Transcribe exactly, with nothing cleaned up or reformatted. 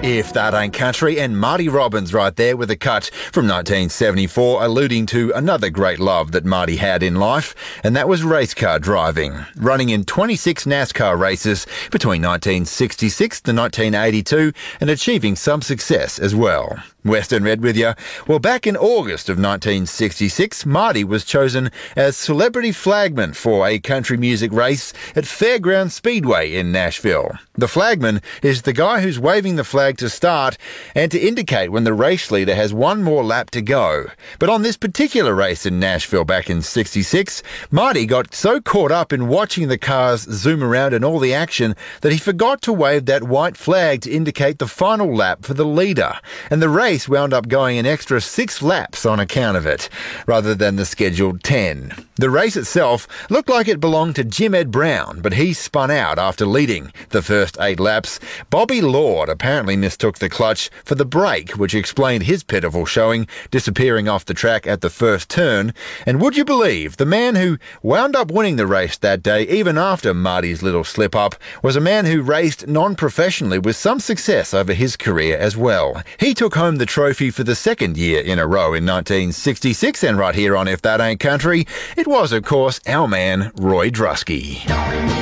If That Ain't Country, and Marty Robbins right there with a cut from nineteen seventy-four, alluding to another great love that Marty had in life, and that was race car driving, running in twenty-six NASCAR races between nineteen sixty-six to nineteen eighty-two and achieving some success as well. Western Red with you. Well, back in August of nineteen sixty-six, Marty was chosen as celebrity flagman for a country music race at Fairground Speedway in Nashville. The flagman is the guy who's waving the flag to start and to indicate when the race leader has one more lap to go. But on this particular race in Nashville back in sixty-six, Marty got so caught up in watching the cars zoom around and all the action that he forgot to wave that white flag to indicate the final lap for the leader. And the race wound up going an extra six laps on account of it, rather than the scheduled ten. The race itself looked like it belonged to Jim Ed Brown, but he spun out after leading the first eight laps. Bobby Lord apparently mistook the clutch for the brake, which explained his pitiful showing, disappearing off the track at the first turn. And would you believe, the man who wound up winning the race that day, even after Marty's little slip-up, was a man who raced non-professionally with some success over his career as well. He took home the trophy for the second year in a row in nineteen sixty-six, and right here on If That Ain't Country, it was, of course, our man Roy Drusky.